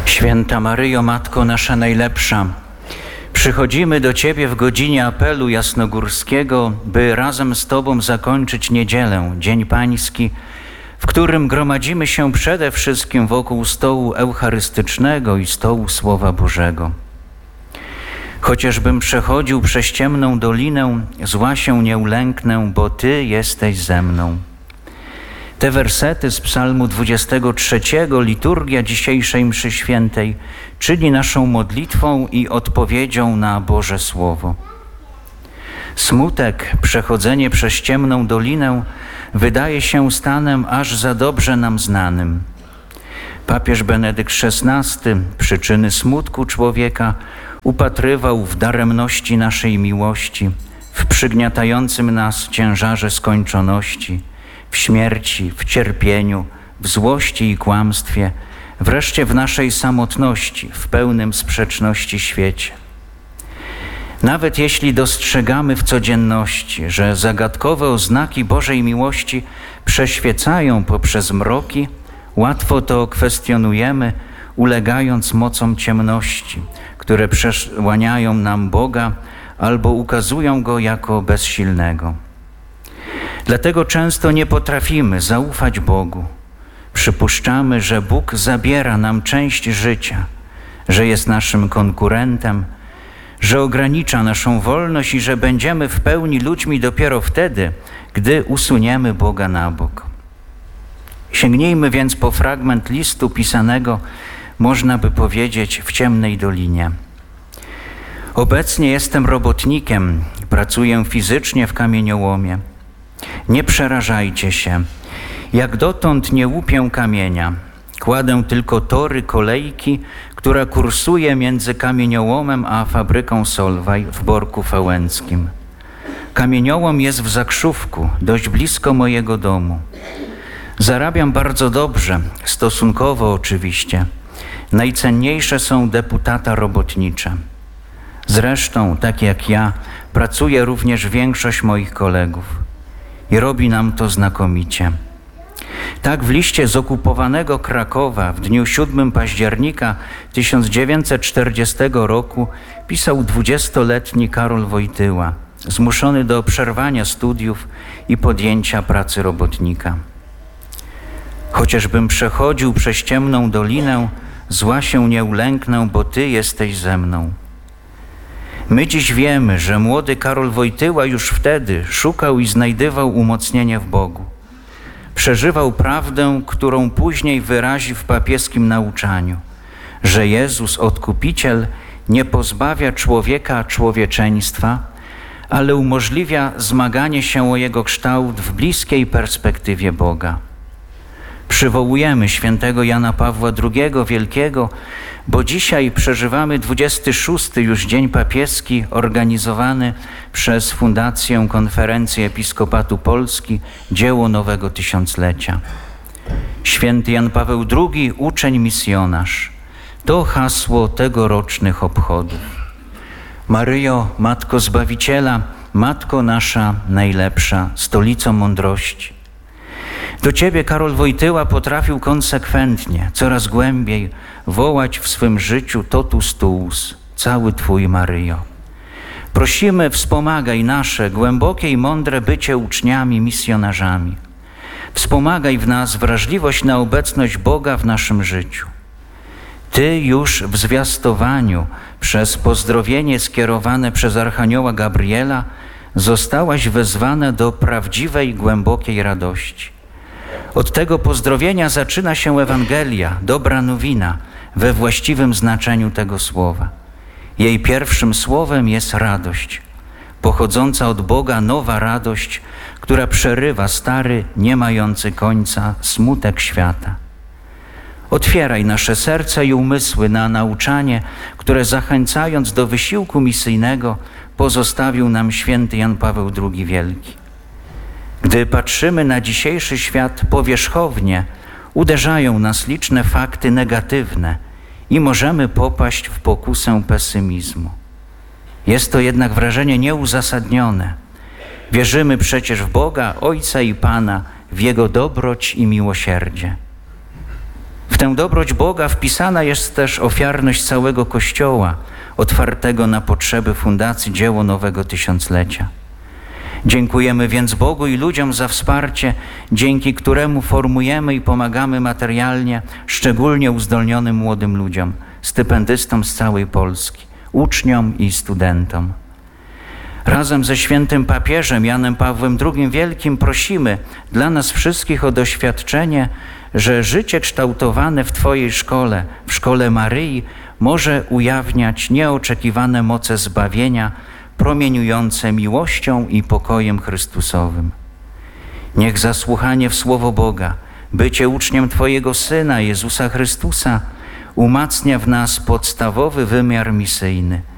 Święta Maryjo, Matko nasza najlepsza, przychodzimy do Ciebie w godzinie apelu jasnogórskiego, by razem z Tobą zakończyć niedzielę, Dzień Pański, w którym gromadzimy się przede wszystkim wokół stołu eucharystycznego i stołu Słowa Bożego. Chociażbym przechodził przez ciemną dolinę, zła się nie ulęknę, bo Ty jesteś ze mną. Te wersety z Psalmu 23, liturgia dzisiejszej mszy świętej, czyni naszą modlitwą i odpowiedzią na Boże Słowo. Smutek, przechodzenie przez ciemną dolinę wydaje się stanem aż za dobrze nam znanym. Papież Benedykt XVI przyczyny smutku człowieka upatrywał w daremności naszej miłości, w przygniatającym nas ciężarze skończoności, w śmierci, w cierpieniu, w złości i kłamstwie, wreszcie w naszej samotności, w pełnym sprzeczności świecie. Nawet jeśli dostrzegamy w codzienności, że zagadkowe oznaki Bożej miłości przeświecają poprzez mroki, łatwo to kwestionujemy, ulegając mocom ciemności, które przesłaniają nam Boga albo ukazują Go jako bezsilnego. Dlatego często nie potrafimy zaufać Bogu. Przypuszczamy, że Bóg zabiera nam część życia, że jest naszym konkurentem, że ogranicza naszą wolność i że będziemy w pełni ludźmi dopiero wtedy, gdy usuniemy Boga na bok. Sięgnijmy więc po fragment listu pisanego, można by powiedzieć, w ciemnej dolinie. Obecnie jestem robotnikiem, pracuję fizycznie w kamieniołomie. Nie przerażajcie się. Jak dotąd nie łupię kamienia. Kładę tylko tory kolejki, która kursuje między kamieniołomem a fabryką Solvay w Borku Fałęckim. Kamieniołom jest w Zakrzówku, dość blisko mojego domu. Zarabiam bardzo dobrze, stosunkowo oczywiście. Najcenniejsze są deputata robotnicze. Zresztą, tak jak ja, pracuje również większość moich kolegów. I robi nam to znakomicie. Tak w liście z okupowanego Krakowa w dniu 7 października 1940 roku pisał 20-letni Karol Wojtyła, zmuszony do przerwania studiów i podjęcia pracy robotnika. Chociażbym przechodził przez ciemną dolinę, zła się nie ulęknę, bo Ty jesteś ze mną. My dziś wiemy, że młody Karol Wojtyła już wtedy szukał i znajdywał umocnienie w Bogu. Przeżywał prawdę, którą później wyrazi w papieskim nauczaniu, że Jezus, Odkupiciel, nie pozbawia człowieka człowieczeństwa, ale umożliwia zmaganie się o jego kształt w bliskiej perspektywie Boga. Przywołujemy świętego Jana Pawła II Wielkiego, bo dzisiaj przeżywamy 26. już Dzień Papieski organizowany przez Fundację Konferencji Episkopatu Polski Dzieło Nowego Tysiąclecia. Święty Jan Paweł II, uczeń misjonarz. To hasło tegorocznych obchodów. Maryjo, Matko Zbawiciela, Matko nasza najlepsza, stolico mądrości. Do Ciebie Karol Wojtyła potrafił konsekwentnie, coraz głębiej wołać w swym życiu totus tuus, cały Twój Maryjo. Prosimy, wspomagaj nasze głębokie i mądre bycie uczniami, misjonarzami. Wspomagaj w nas wrażliwość na obecność Boga w naszym życiu. Ty już w zwiastowaniu przez pozdrowienie skierowane przez Archanioła Gabriela zostałaś wezwana do prawdziwej, głębokiej radości. Od tego pozdrowienia zaczyna się Ewangelia, dobra nowina, we właściwym znaczeniu tego słowa. Jej pierwszym słowem jest radość, pochodząca od Boga nowa radość, która przerywa stary, nie mający końca smutek świata. Otwieraj nasze serca i umysły na nauczanie, które zachęcając do wysiłku misyjnego pozostawił nam święty Jan Paweł II Wielki. Gdy patrzymy na dzisiejszy świat powierzchownie, uderzają nas liczne fakty negatywne i możemy popaść w pokusę pesymizmu. Jest to jednak wrażenie nieuzasadnione. Wierzymy przecież w Boga, Ojca i Pana, w Jego dobroć i miłosierdzie. W tę dobroć Boga wpisana jest też ofiarność całego Kościoła, otwartego na potrzeby fundacji dzieło nowego tysiąclecia. Dziękujemy więc Bogu i ludziom za wsparcie, dzięki któremu formujemy i pomagamy materialnie szczególnie uzdolnionym młodym ludziom, stypendystom z całej Polski, uczniom i studentom. Razem ze świętym papieżem Janem Pawłem II Wielkim prosimy dla nas wszystkich o doświadczenie, że życie kształtowane w Twojej szkole, w szkole Maryi, może ujawniać nieoczekiwane moce zbawienia, promieniujące miłością i pokojem Chrystusowym. Niech zasłuchanie w Słowo Boga, bycie uczniem Twojego Syna, Jezusa Chrystusa, umacnia w nas podstawowy wymiar misyjny,